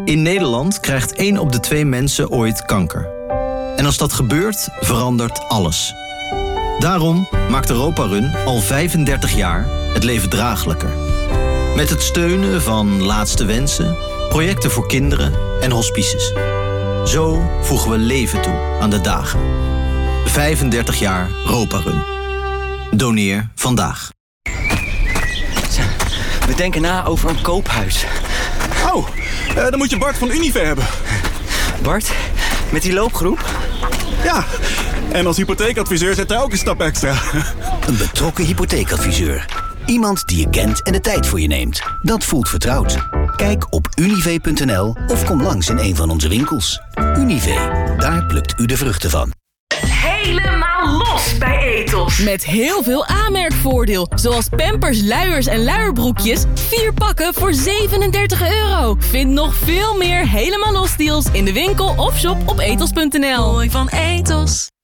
In Nederland krijgt 1 op de 2 mensen ooit kanker. En als dat gebeurt, verandert alles. Daarom maakt Europa Run al 35 jaar het leven draaglijker. Met het steunen van Laatste Wensen, projecten voor kinderen en hospices. Zo voegen we leven toe aan de dagen. 35 jaar Europa Run. Doneer vandaag. We denken na over een koophuis. Oh, dan moet je Bart van Unive hebben. Bart, met die loopgroep? Ja, en als hypotheekadviseur zet hij ook een stap extra. Een betrokken hypotheekadviseur. Iemand die je kent en de tijd voor je neemt. Dat voelt vertrouwd. Kijk op unive.nl of kom langs in een van onze winkels. Unive, daar plukt u de vruchten van. Helemaal los bij Ethos. Met heel veel aanmerkvoordeel. Zoals Pampers, luiers en luierbroekjes. 4 pakken voor €37. Vind nog veel meer helemaal los deals in de winkel of shop op ethos.nl. Mooi van Ethos.